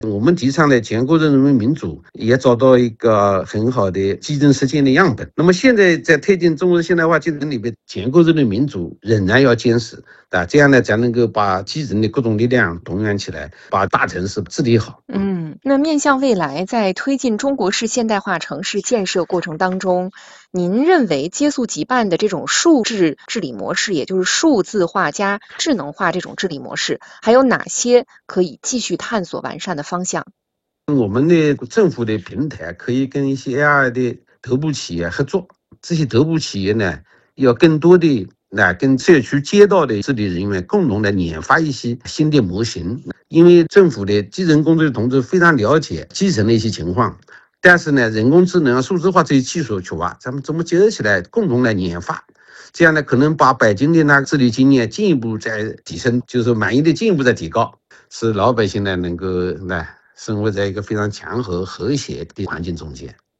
我们提倡的全国人民民主也找到一个很好的基层实践的样本。那么现在在推进中国现代化进程里面，全国人民民主仍然要坚持，这样呢才能够把基层的各种力量动员起来，把大城市治理好。 那面向未来，在推进中国式现代化城市建设过程当中，您认为接速即办的这种数字治理模式，也就是数字化加智能化这种治理模式，还有哪些可以继续探索完善的方向？ 我们的政府的平台可以跟一些 AI 的头部企业合作，这些头部企业呢，要更多的跟社区街道的治理人员共同来研发一些新的模型。因为政府的基层工作的同志非常了解基层的一些情况，但是呢，人工智能、数字化这些技术缺乏，咱们怎么结合起来，共同来研发？这样呢，可能把北京的治理经验进一步再提升，就是满意的进一步再提高，使老百姓呢能够生活在一个非常祥和和谐的环境中间。